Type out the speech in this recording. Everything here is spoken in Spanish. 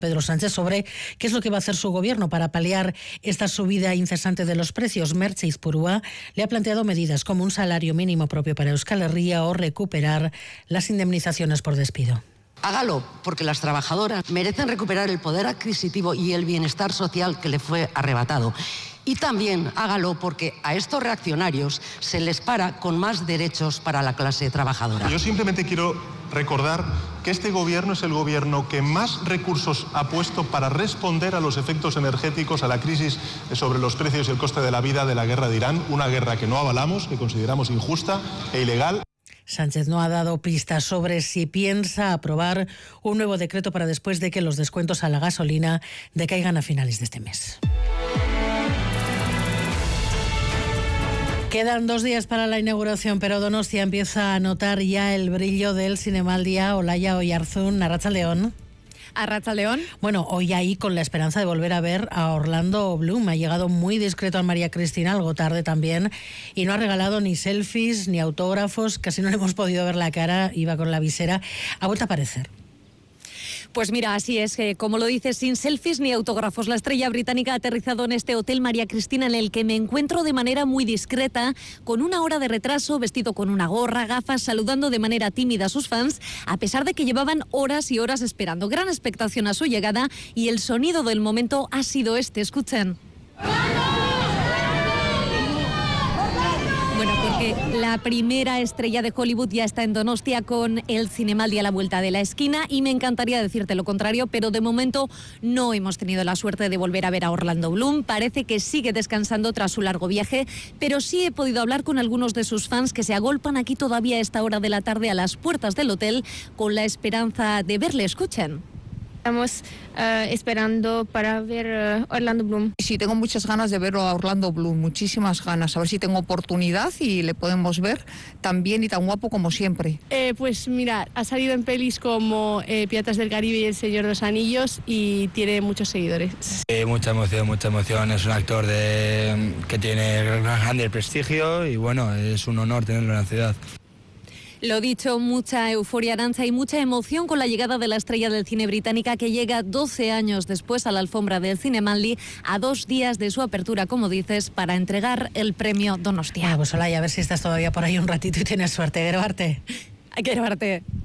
Pedro Sánchez sobre qué es lo que va a hacer su gobierno para paliar esta subida incesante de los precios. Merche Izpurúa le ha planteado medidas como un salario mínimo propio para Euskal Herria o recuperar las indemnizaciones por despido. Hágalo, porque las trabajadoras merecen recuperar el poder adquisitivo y el bienestar social que le fue arrebatado. Y también hágalo porque a estos reaccionarios se les para con más derechos para la clase trabajadora. Yo simplemente quiero recordar que este gobierno es el gobierno que más recursos ha puesto para responder a los efectos energéticos, a la crisis sobre los precios y el coste de la vida de la guerra de Irán, una guerra que no avalamos, que consideramos injusta e ilegal. Sánchez no ha dado pistas sobre si piensa aprobar un nuevo decreto para después de que los descuentos a la gasolina decaigan a finales de este mes. Quedan 2 días para la inauguración, pero Donostia empieza a notar ya el brillo del Zinemaldia. Olaya Oyarzún, Arratsaldeon. Arratsaldeon. Bueno, hoy ahí con la esperanza de volver a ver a Orlando Bloom. Ha llegado muy discreto a María Cristina, algo tarde también, y no ha regalado ni selfies ni autógrafos. Casi no le hemos podido ver la cara, iba con la visera. Ha vuelto a aparecer. Pues mira, así es, como lo dices, sin selfies ni autógrafos. La estrella británica ha aterrizado en este hotel María Cristina, en el que me encuentro de manera muy discreta, con 1 hora de retraso, vestido con una gorra, gafas, saludando de manera tímida a sus fans, a pesar de que llevaban horas y horas esperando. Gran expectación a su llegada y el sonido del momento ha sido este. Escuchen. Bueno, porque la primera estrella de Hollywood ya está en Donostia con el Zinemaldia a la vuelta de la esquina y me encantaría decirte lo contrario, pero de momento no hemos tenido la suerte de volver a ver a Orlando Bloom. Parece que sigue descansando tras su largo viaje, pero sí he podido hablar con algunos de sus fans que se agolpan aquí todavía a esta hora de la tarde a las puertas del hotel con la esperanza de verle. Escuchen. Estamos esperando para ver Orlando Bloom. Sí, tengo muchas ganas de ver a Orlando Bloom, muchísimas ganas. A ver si tengo oportunidad y le podemos ver tan bien y tan guapo como siempre. Pues mira, ha salido en pelis como Piratas del Caribe y El Señor de los Anillos y tiene muchos seguidores. Mucha emoción. Es un actor que tiene grande prestigio y bueno, es un honor tenerlo en la ciudad. Lo dicho, mucha euforia, Arantxa, y mucha emoción con la llegada de la estrella del cine británica que llega 12 años después a la alfombra del Zinemaldi, a 2 días de su apertura, como dices, para entregar el premio Donostia. Pues Olaya, a ver si estás todavía por ahí un ratito y tienes suerte. Grabarte. Hay que grabarte.